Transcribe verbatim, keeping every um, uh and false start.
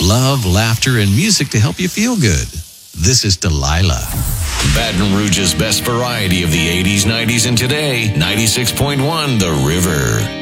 love, laughter, and music to help you feel good. This is Delilah. Baton Rouge's best variety of the eighties, nineties, and today. ninety-six point one The River.